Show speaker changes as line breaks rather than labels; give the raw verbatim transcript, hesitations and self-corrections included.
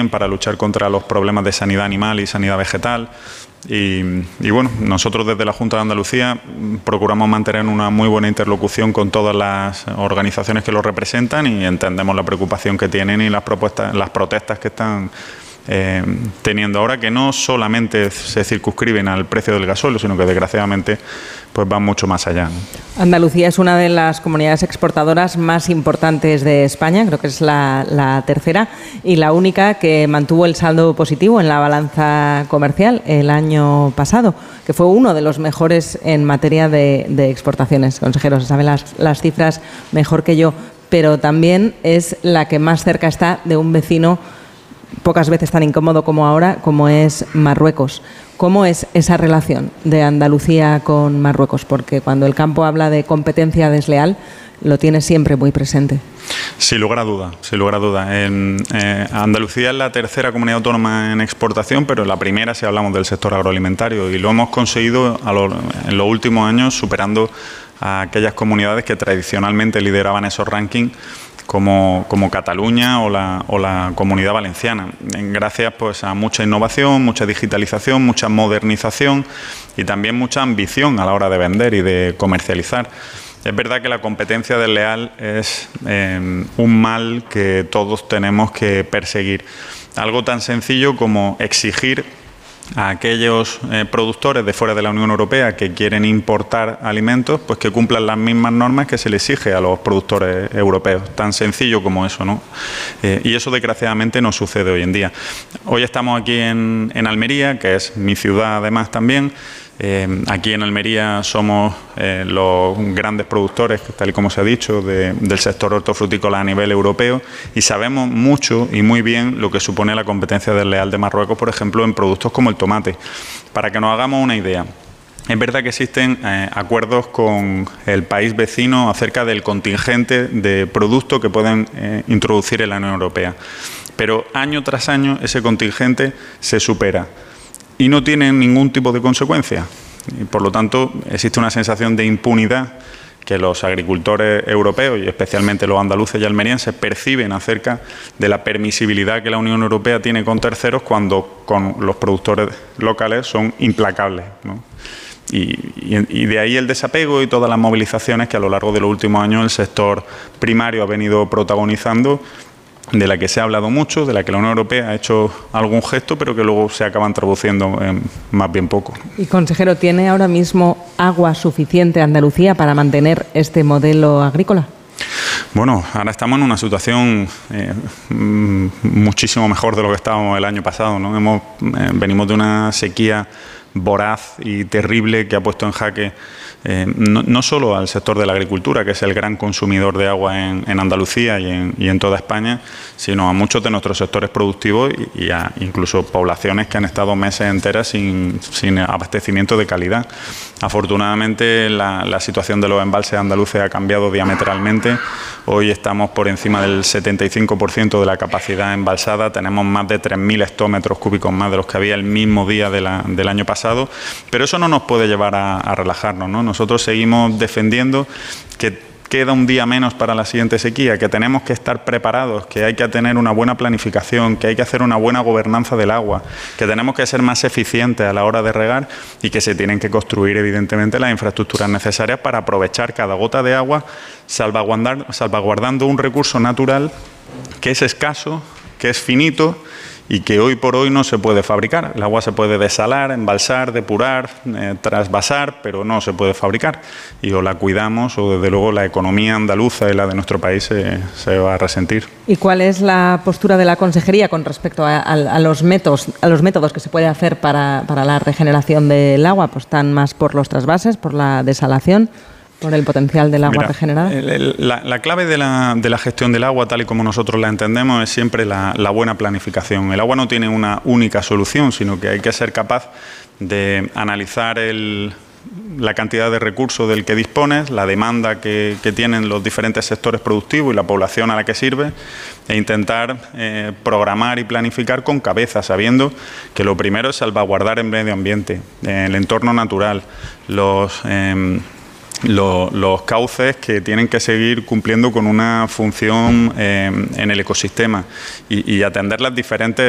también para luchar contra los problemas de sanidad animal y sanidad vegetal. Y, y bueno, nosotros desde la Junta de Andalucía procuramos mantener una muy buena interlocución con todas las organizaciones que lo representan y entendemos la preocupación que tienen y las propuestas, las protestas que están eh, teniendo ahora, que no solamente se circunscriben al precio del gasóleo, sino que desgraciadamente pues van mucho más allá, ¿no?
Andalucía es una de las comunidades exportadoras más importantes de España, creo que es la, la tercera y la única que mantuvo el saldo positivo en la balanza comercial el año pasado, que fue uno de los mejores en materia de, de exportaciones. Consejeros, saben las, las cifras mejor que yo, pero también es la que más cerca está de un vecino pocas veces tan incómodo como ahora, como es Marruecos. ¿Cómo es esa relación de Andalucía con Marruecos? Porque cuando el campo habla de competencia desleal, lo tiene siempre muy presente.
Sin lugar a duda, sin lugar a duda. En, eh, Andalucía es la tercera comunidad autónoma en exportación, pero la primera si hablamos del sector agroalimentario, y lo hemos conseguido a lo, en los últimos años superando a aquellas comunidades que tradicionalmente lideraban esos rankings, como, como Cataluña o la, o la Comunidad Valenciana, gracias pues a mucha innovación, mucha digitalización, mucha modernización y también mucha ambición a la hora de vender y de comercializar. Es verdad que la competencia desleal es eh, un mal que todos tenemos que perseguir. Algo tan sencillo como exigir a aquellos eh, productores de fuera de la Unión Europea que quieren importar alimentos, pues que cumplan las mismas normas que se les exige a los productores europeos. Tan sencillo como eso, ¿no? Eh, y eso desgraciadamente no sucede hoy en día. Hoy estamos aquí en, en Almería, que es mi ciudad además también. Eh, aquí en Almería somos eh, los grandes productores, tal y como se ha dicho, de, del sector hortofrutícola a nivel europeo, y sabemos mucho y muy bien lo que supone la competencia desleal de Marruecos, por ejemplo, en productos como el tomate. Para que nos hagamos una idea, es verdad que existen eh, acuerdos con el país vecino acerca del contingente de productos que pueden eh, introducir en la Unión Europea, pero año tras año ese contingente se supera y no tienen ningún tipo de consecuencia. Y por lo tanto, existe una sensación de impunidad que los agricultores europeos y especialmente los andaluces y almerienses perciben acerca de la permisibilidad que la Unión Europea tiene con terceros cuando con los productores locales son implacables, ¿no? Y, y, y de ahí el desapego y todas las movilizaciones que a lo largo de los últimos años el sector primario ha venido protagonizando, de la que se ha hablado mucho, de la que la Unión Europea ha hecho algún gesto, pero que luego se acaban traduciendo en más bien poco.
Y, consejero, ¿tiene ahora mismo agua suficiente Andalucía para mantener este modelo agrícola?
Bueno, ahora estamos en una situación eh, muchísimo mejor de lo que estábamos el año pasado, ¿no? Hemos, eh, venimos de una sequía voraz y terrible que ha puesto en jaque eh, no, no solo al sector de la agricultura, que es el gran consumidor de agua en, en Andalucía y en, y en toda España, sino a muchos de nuestros sectores productivos y, y a incluso poblaciones que han estado meses enteras sin, sin abastecimiento de calidad. Afortunadamente la, la situación de los embalses andaluces ha cambiado diametralmente. Hoy estamos por encima del setenta y cinco por ciento de la capacidad embalsada, tenemos más de tres mil hectómetros cúbicos más de los que había el mismo día de la, del año pasado, pero eso no nos puede llevar a, a relajarnos, ¿no? Nosotros seguimos defendiendo que queda un día menos para la siguiente sequía, que tenemos que estar preparados, que hay que tener una buena planificación, que hay que hacer una buena gobernanza del agua, que tenemos que ser más eficientes a la hora de regar y que se tienen que construir evidentemente las infraestructuras necesarias para aprovechar cada gota de agua, salvaguardar, salvaguardando un recurso natural que es escaso, que es finito y que hoy por hoy no se puede fabricar. El agua se puede desalar, embalsar, depurar, eh, trasvasar, pero no se puede fabricar. Y o la cuidamos o desde luego la economía andaluza y la de nuestro país se, se va a resentir.
¿Y cuál es la postura de la Consejería con respecto a, a, a, los, métodos, a los métodos que se puede hacer para, para la regeneración del agua? Pues están más por los trasvases, por la desalación, por el potencial del agua
Mira,
regenerada.
El, el, la, la clave de la, de la gestión del agua, tal y como nosotros la entendemos, es siempre la, la buena planificación. El agua no tiene una única solución, sino que hay que ser capaz de analizar el, la cantidad de recursos del que dispones, la demanda que, que tienen los diferentes sectores productivos y la población a la que sirve, e intentar eh, programar y planificar con cabeza, sabiendo que lo primero es salvaguardar el medio ambiente, eh, el entorno natural, los... Eh, Los, los cauces que tienen que seguir cumpliendo con una función eh, en el ecosistema y, y atender las diferentes